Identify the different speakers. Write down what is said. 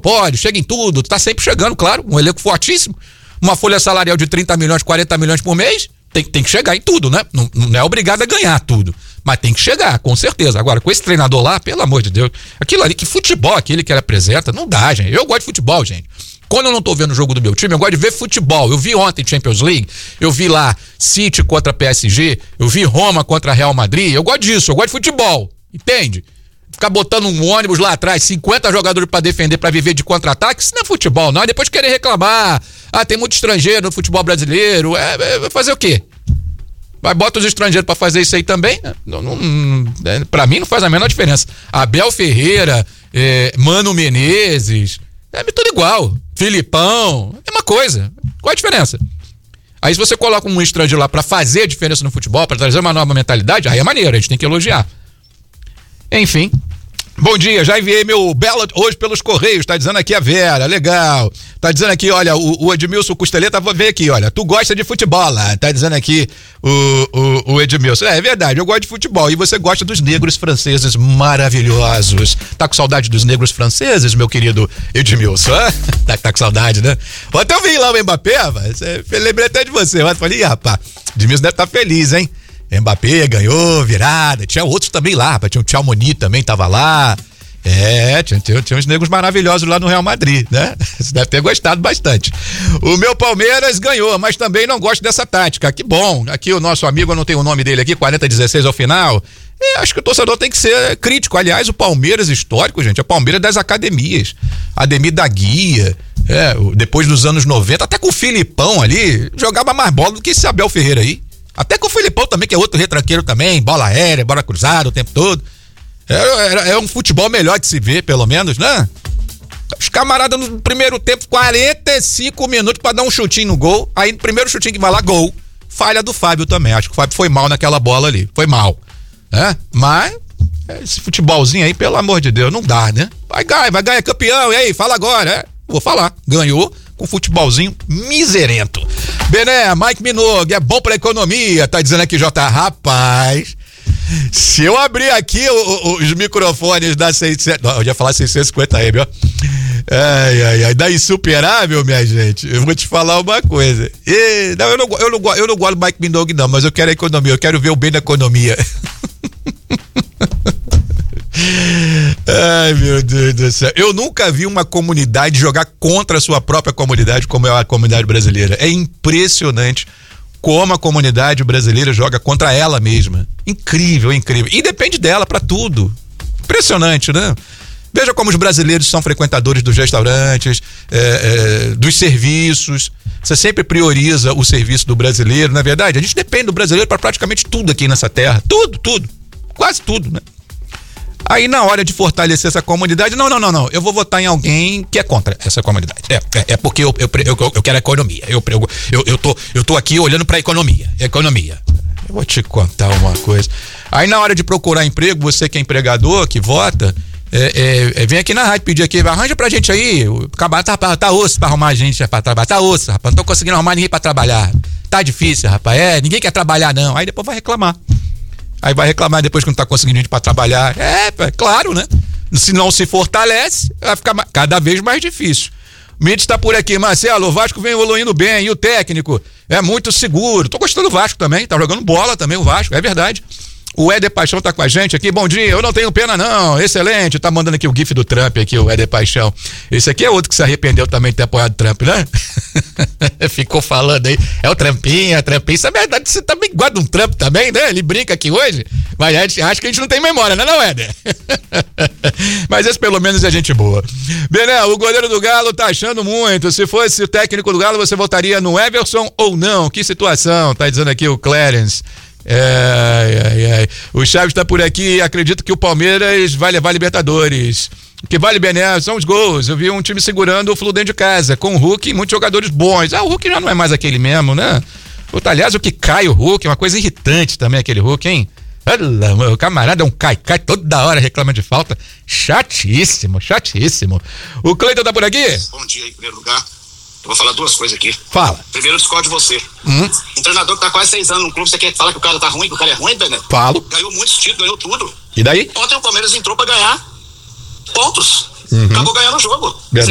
Speaker 1: pode, chega em tudo, tá sempre chegando, claro, um elenco fortíssimo, uma folha salarial de 30 milhões, 40 milhões por mês, tem que chegar em tudo, né? Não é obrigado a ganhar tudo, mas tem que chegar, com certeza. Agora, com esse treinador lá, pelo amor de Deus, aquilo ali, que futebol aquele que ele apresenta, não dá, gente. Eu gosto de futebol, gente. Quando eu não tô vendo o jogo do meu time, eu gosto de ver futebol. Eu vi ontem Champions League, eu vi lá City contra PSG, eu vi Roma contra Real Madrid, eu gosto disso, eu gosto de futebol, entende? Ficar botando um ônibus lá atrás, 50 jogadores pra defender, pra viver de contra-ataque, isso não é futebol, não. Depois querer reclamar, tem muito estrangeiro no futebol brasileiro, vai fazer o quê? Vai, bota os estrangeiros pra fazer isso aí também, né? Pra mim não faz a menor diferença. Abel Ferreira, Mano Menezes, tudo igual. Filipão, mesma coisa. Qual a diferença? Aí se você coloca um estrangeiro lá pra fazer a diferença no futebol, pra trazer uma nova mentalidade, aí é maneiro, a gente tem que elogiar. Enfim. Bom dia, já enviei meu ballot hoje pelos Correios, tá dizendo aqui a Vera, legal. Tá dizendo aqui, olha, o Edmilson Costeleta, vou ver aqui, olha, tu gosta de futebol lá, tá dizendo aqui o Edmilson. É verdade, eu gosto de futebol e você gosta dos negros franceses maravilhosos. Tá com saudade dos negros franceses, meu querido Edmilson? Tá com saudade, né? Ontem eu vi lá o Mbappé, lembrei até de você, eu falei, rapaz, Edmilson deve estar feliz, hein? Mbappé ganhou, virada, tinha outros também lá, tinha o Tchouaméni também, tava lá, tinha uns negros maravilhosos lá no Real Madrid, né? Você deve ter gostado bastante. O meu Palmeiras ganhou, mas também não gosto dessa tática, que bom, aqui o nosso amigo, eu não tenho o nome dele aqui, 40-16 ao final, acho que o torcedor tem que ser crítico, aliás, o Palmeiras histórico, gente, é o Palmeiras das academias, Ademir da Guia, depois dos anos 90, até com o Filipão ali, jogava mais bola do que esse Abel Ferreira aí. Até com o Filipão também, que é outro retranqueiro também, bola aérea, bola cruzada o tempo todo. É um futebol melhor de se ver, pelo menos, né? Os camaradas no primeiro tempo, 45 minutos pra dar um chutinho no gol. Aí no primeiro chutinho que vai lá, gol. Falha do Fábio também. Acho que o Fábio foi mal naquela bola ali. Foi mal. Mas esse futebolzinho aí, pelo amor de Deus, não dá, né? Vai ganhar, é campeão. E aí, fala agora. Vou falar. Ganhou com futebolzinho miserento. Bené, Mike Minogue, é bom pra economia, tá dizendo aqui, rapaz, se eu abrir aqui os microfones da 600, eu ia falar 650M, ó, da Insuperável, minha gente, eu vou te falar uma coisa, eu não gosto do Mike Minogue não, mas eu quero a economia, eu quero ver o bem da economia. Ai, meu Deus do céu. Eu nunca vi uma comunidade jogar contra a sua própria comunidade como é a comunidade brasileira. É impressionante como a comunidade brasileira joga contra ela mesma. Incrível, incrível. E depende dela pra tudo. Impressionante, né? Veja como os brasileiros são frequentadores dos restaurantes, dos serviços. Você sempre prioriza o serviço do brasileiro, não é verdade? A gente depende do brasileiro para praticamente tudo aqui nessa terra. Tudo. Quase tudo, né? Aí na hora de fortalecer essa comunidade, não, eu vou votar em alguém que é contra essa comunidade. É porque eu quero a economia. Eu tô aqui olhando pra economia. Eu vou te contar uma coisa. Aí na hora de procurar emprego, você que é empregador, que vota, vem aqui na rádio pedir aqui, arranja pra gente aí, tá osso pra arrumar gente pra trabalhar, tá osso, rapaz, não tô conseguindo arrumar ninguém pra trabalhar. Tá difícil, rapaz, ninguém quer trabalhar não. Aí depois vai reclamar. Aí vai reclamar depois que não tá conseguindo gente pra trabalhar. Claro, né? Se não se fortalece, vai ficar cada vez mais difícil. Mitch tá por aqui. Marcelo, o Vasco vem evoluindo bem. E o técnico é muito seguro. Tô gostando do Vasco também. Tá jogando bola também o Vasco. É verdade. O Éder Paixão tá com a gente aqui. Bom dia, eu não tenho pena não. Excelente. Tá mandando aqui o gif do Trump aqui, o Éder Paixão. Esse aqui é outro que se arrependeu também de ter apoiado o Trump, né? Ficou falando aí. É o Trumpinho. Isso é verdade. Você também guarda um Trump também, né? Ele brinca aqui hoje. Mas acho que a gente não tem memória, né, não, Éder? Mas esse pelo menos é gente boa. Bené, o goleiro do Galo tá achando muito. Se fosse o técnico do Galo, você votaria no Everson ou não? Que situação? Tá dizendo aqui o Clarence. O Chaves tá por aqui. Acredito que o Palmeiras vai levar Libertadores. O que vale, Bené, são os gols. Eu vi um time segurando o Flu dentro de casa, com o Hulk e muitos jogadores bons. O Hulk já não é mais aquele mesmo, né? Aliás, o que cai o Hulk é uma coisa irritante também, aquele Hulk, hein? O camarada é um cai toda hora reclama de falta. Chatíssimo. O Cleiton tá por aqui?
Speaker 2: Bom dia, em primeiro lugar. Eu vou falar duas coisas aqui.
Speaker 1: Fala.
Speaker 2: Primeiro, eu discordo de você. Um treinador que tá quase 6 anos no clube, você quer falar que o cara tá ruim, que o cara é ruim, Bené?
Speaker 1: Falo.
Speaker 2: Ganhou muitos títulos, ganhou tudo.
Speaker 1: E daí?
Speaker 2: Ontem o Palmeiras entrou pra ganhar pontos. Acabou ganhando o jogo.